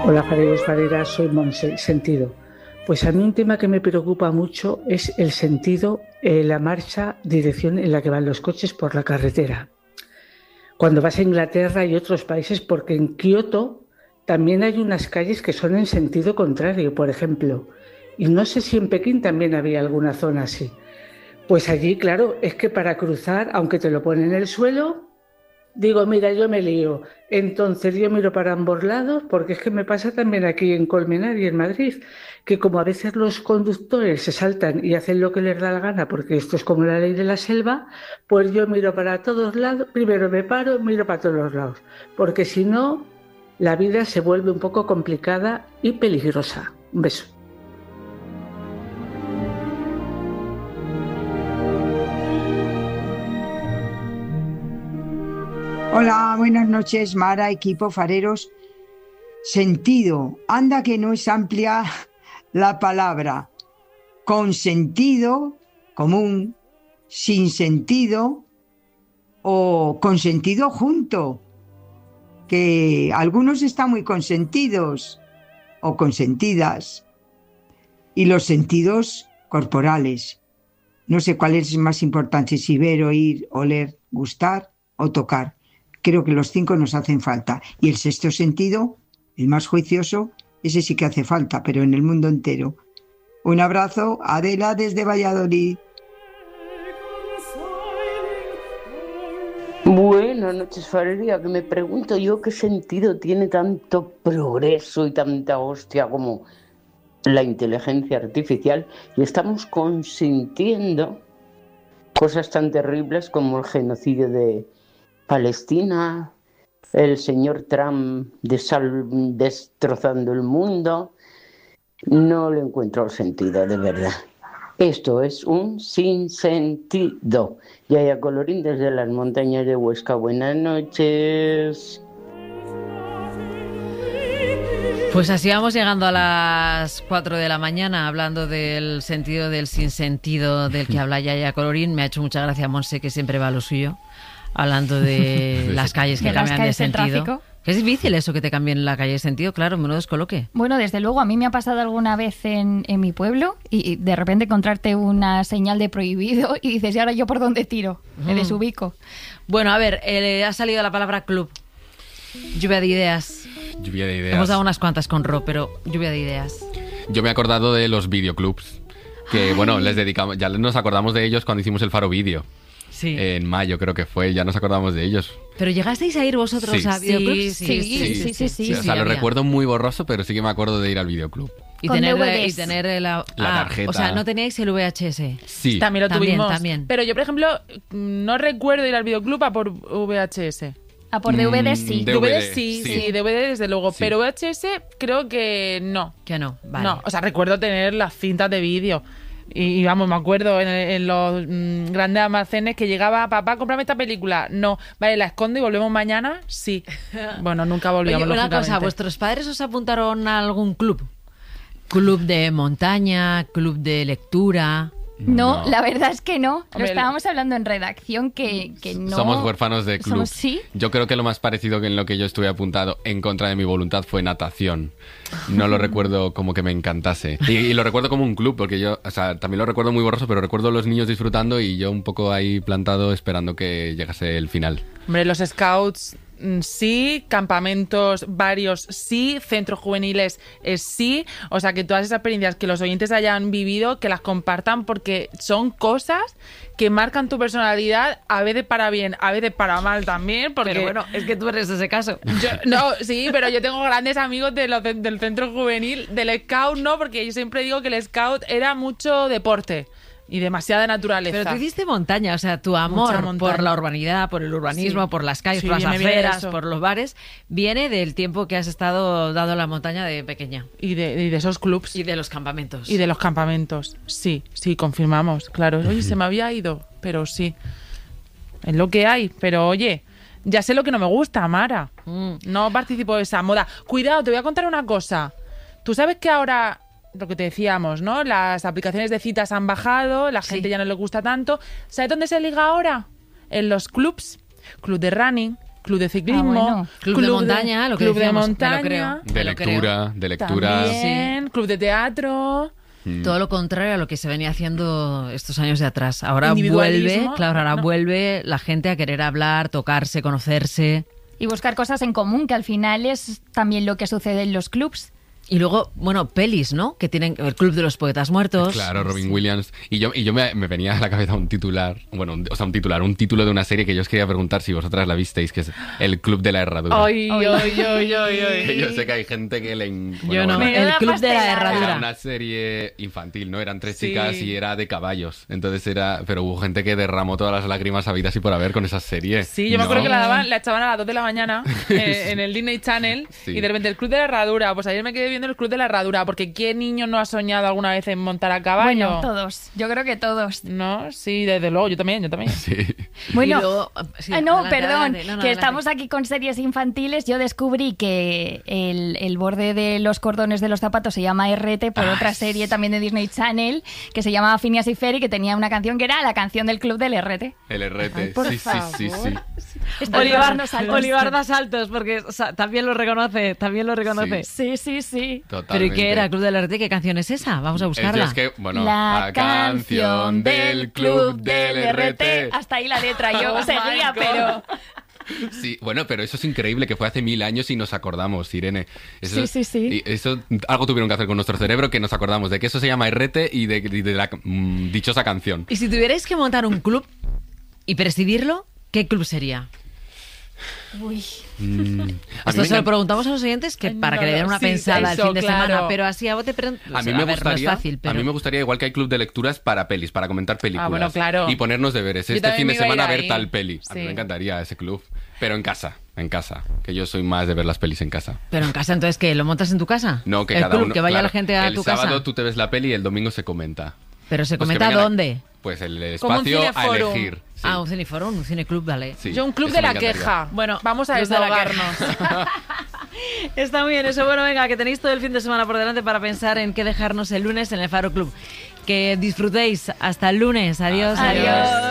Hola fareros, fareras, soy Monse Sentido. Pues a mí un tema que me preocupa mucho es el sentido, la marcha, dirección en la que van los coches por la carretera. Cuando vas a Inglaterra y otros países, porque en Kioto también hay unas calles que son en sentido contrario, por ejemplo. Y no sé si en Pekín también había alguna zona así. Pues allí, claro, es que para cruzar, aunque te lo ponen en el suelo, digo, mira, yo me lío. Entonces yo miro para ambos lados, porque es que me pasa también aquí en Colmenar y en Madrid, que como a veces los conductores se saltan y hacen lo que les da la gana, porque esto es como la ley de la selva, pues yo miro para todos lados, primero me paro, miro para todos los lados, porque si no, la vida se vuelve un poco complicada y peligrosa. Un beso. Hola, buenas noches, Mara, equipo, fareros. Sentido, anda que no es amplia la palabra. Con sentido común, sin sentido o con sentido junto, que algunos están muy consentidos o consentidas. Y los sentidos corporales. No sé cuál es más importante, si ver, oír, oler, gustar o tocar. Creo que los 5 nos hacen falta. Y el sexto sentido, el más juicioso, ese sí que hace falta, pero en el mundo entero. Un abrazo, Adela desde Valladolid. Buenas noches, Farería, que me pregunto yo qué sentido tiene tanto progreso y tanta hostia como la inteligencia artificial y estamos consintiendo cosas tan terribles como el genocidio de Palestina, el señor Trump destrozando el mundo. No le encuentro el sentido, de verdad. Esto es un sinsentido. Yaya Colorín desde las montañas de Huesca. Buenas noches. Pues así vamos llegando a las 4 de la mañana hablando del sentido del sinsentido del que habla Yaya Colorín. Me ha hecho mucha gracia Monse, que siempre va a lo suyo, hablando de las calles que cambian de sentido. Es difícil eso, que te cambien la calle de sentido, claro, menudo descoloque. Bueno, desde luego, a mí me ha pasado alguna vez en mi pueblo y de repente encontrarte una señal de prohibido y dices, ¿y ahora yo por dónde tiro? Me desubico. Bueno, a ver, ha salido la palabra club. Lluvia de ideas. Lluvia de ideas. Hemos dado unas cuantas con Ro, pero lluvia de ideas. Yo me he acordado de los videoclubs, que bueno, les dedicamos, ya nos acordamos de ellos cuando hicimos el Faro Vídeo. Sí. En mayo creo que fue, ya nos acordamos de ellos. ¿Pero llegasteis a ir vosotros a videoclubs? Sí. O sea, lo recuerdo muy borroso, pero sí que me acuerdo de ir al videoclub. Y tener la tarjeta. O sea, ¿no teníais el VHS? Sí. También lo tuvimos. También. Pero yo, por ejemplo, no recuerdo ir al videoclub a por VHS. A por DVD sí. DVD sí, DVD desde luego. Sí. Pero VHS creo que no. Que no, vale. No, o sea, recuerdo tener las cintas de vídeo. Y vamos, me acuerdo en los grandes almacenes que llegaba, papá, cómprame esta película. No, vale, la escondo y volvemos mañana. Sí. Bueno, nunca volvíamos. Oye, una cosa, ¿vuestros padres os apuntaron a algún club? ¿Club de montaña? ¿Club de lectura? No, la verdad es que no. Lo estábamos hablando en redacción que no. Somos huérfanos de club. ¿Sí? Yo creo que lo más parecido que en lo que yo estuve apuntado en contra de mi voluntad fue natación. No lo recuerdo como que me encantase. Y lo recuerdo como un club, porque yo, o sea, también lo recuerdo muy borroso, pero recuerdo a los niños disfrutando y yo un poco ahí plantado esperando que llegase el final. Hombre, los scouts sí, campamentos varios sí, centros juveniles sí, o sea que todas esas experiencias que los oyentes hayan vivido, que las compartan porque son cosas que marcan tu personalidad, a veces para bien, a veces para mal también, porque... Pero bueno, es que tú eres ese caso. Sí, pero yo tengo grandes amigos del centro juvenil, del scout no, porque yo siempre digo que el scout era mucho deporte. Y demasiada naturaleza. Pero tú hiciste montaña, o sea, tu amor por la urbanidad, por el urbanismo, sí, por las calles, sí, por las aceras, eso, por los bares, viene del tiempo que has estado dado a la montaña de pequeña. Y de esos clubs. Y de los campamentos. Y de los campamentos, sí, confirmamos, claro. Oye, se me había ido, pero sí. Es lo que hay, pero oye, ya sé lo que no me gusta, Mara. No participo de esa moda. Cuidado, te voy a contar una cosa. Tú sabes que ahora... Lo que te decíamos, ¿no? Las aplicaciones de citas han bajado, la gente ya no le gusta tanto. ¿Sabes dónde se liga ahora? En los clubs. Club de running, club de ciclismo, bueno. Club de montaña, lo que club de decíamos, montaña, me lo creo. De lectura. también, club de teatro. Todo lo contrario a lo que se venía haciendo estos años de atrás. Ahora Individualismo, vuelve la gente a querer hablar, tocarse, conocerse. Y buscar cosas en común, que al final es también lo que sucede en los clubs. Y luego, bueno, pelis, ¿no? Que tienen el Club de los Poetas Muertos. Claro, Robin Williams. Y yo me venía a la cabeza un título de una serie que yo os quería preguntar si vosotras la visteis, que es El Club de la Herradura. Ay. Que yo sé que hay gente que Yo no. El Club de la Herradura. Era una serie infantil, ¿no? Eran 3 chicas Sí. y era de caballos. Entonces pero hubo gente que derramó todas las lágrimas habidas y por haber con esa serie. Sí, yo me ¿no? acuerdo que la echaban a las 2 de la mañana en el Disney Channel Sí. y de repente el Club de la Herradura. Pues ayer me quedé viendo el Club de la Herradura, porque ¿qué niño no ha soñado alguna vez en montar a caballo? Bueno, todos. Yo creo que todos. ¿No? Sí, desde luego, yo también. Sí. Bueno, Y luego, sí, no, adelante, perdón, adelante. No, que adelante. estamos aquí con series infantiles. Yo descubrí que el borde de los cordones de los zapatos se llama RT por otra serie también de Disney Channel que se llamaba Phineas y Ferb y que tenía una canción que era la canción del club del RT. El RT. Ay, por sí. Estoy dando saltos. Olivar da saltos porque también lo reconoce, Sí. Totalmente. ¿Pero y qué era? ¿Club del RT? ¿Qué canción es esa? Vamos a buscarla. Es que, bueno, La canción del club del RT. Hasta ahí la letra. Yo Oh seguía, my God. pero... Sí, bueno, pero eso es increíble, que fue hace 1000 años y nos acordamos, Irene. Eso, Sí. Y eso, algo tuvieron que hacer con nuestro cerebro, que nos acordamos de que eso se llama RT y de la dichosa canción. Y si tuvierais que montar un club y presidirlo, ¿qué club sería? Uy. A mí Esto me se lo encanta- preguntamos a los oyentes que para que le den una sí, pensada eso, el fin de claro. semana, pero así a bote pronto. A mí me gustaría, no es fácil, pero... a mí me gustaría, igual que hay club de lecturas para pelis, para comentar películas. bueno, claro. Y ponernos deberes. Yo Este también fin de me iba a ir semana a ver ahí. tal peli. A mí Sí. me encantaría ese club. Pero en casa, que yo soy más de ver las pelis en casa. Pero en casa, entonces, ¿qué? ¿Lo montas en tu casa? No, que el cada club, uno. que vaya claro, la gente a el tu sábado casa. tú te ves la peli y el domingo se comenta. Pero se Pues que comenta vengan a- dónde. Pues el Como un espacio a cineforum. elegir. Sí. Ah, un cineforum, un cineclub, vale. Sí, Yo un club eso de me la encantaría. queja. Bueno, vamos a club de la desahogarnos. Está muy bien eso. Bueno, venga, que tenéis todo el fin de semana por delante para pensar en qué dejarnos el lunes en el Faro Club. Que disfrutéis. Hasta el lunes. Adiós. Adiós.